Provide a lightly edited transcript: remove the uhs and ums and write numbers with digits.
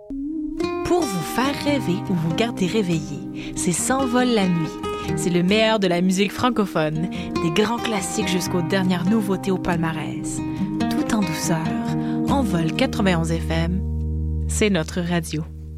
Pour vous faire rêver ou vous garder réveillé, c'est S'envole la nuit. C'est le meilleur de la musique francophone, des grands classiques jusqu'aux dernières nouveautés au palmarès. Tout en douceur, Envol 91 FM, c'est notre radio.